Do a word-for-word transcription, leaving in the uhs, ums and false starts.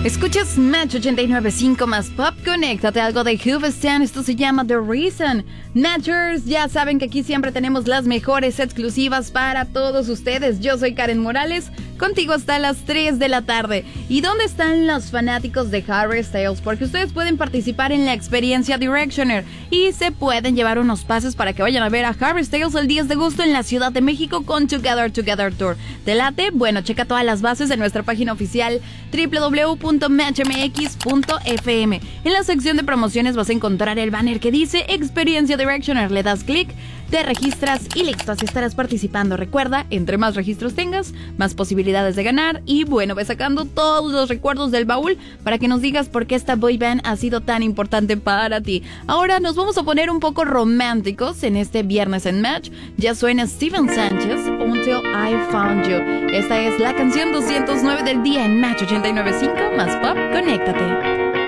Escuchas Match ochenta y nueve punto cinco más Pop. Conéctate a algo de Hoobastank. Esto se llama The Reason. Matchers, ya saben que aquí siempre tenemos las mejores exclusivas para todos ustedes. Yo soy Karen Morales, contigo hasta las tres de la tarde. ¿Y dónde están los fanáticos de Harry Styles? Porque ustedes pueden participar en la experiencia Directioner y se pueden llevar unos pases para que vayan a ver a Harry Styles el diez de agosto en la Ciudad de México con Together Together Tour. ¿Te late? Bueno, checa todas las bases en nuestra página oficial doble u doble u doble u punto match m x punto f m. En la sección de promociones vas a encontrar el banner que dice Experiencia Directioner. Le das clic, te registras y listo, así estarás participando. Recuerda, entre más registros tengas, más posibilidades de ganar. Y bueno, ve sacando todos los recuerdos del baúl para que nos digas por qué esta boy band ha sido tan importante para ti. Ahora nos vamos a poner un poco románticos en este viernes en Match. Ya suena Steven Sánchez, Until I Found You. Esta es la canción doscientos nueve del día en Match ochenta y nueve punto cinco más Pop con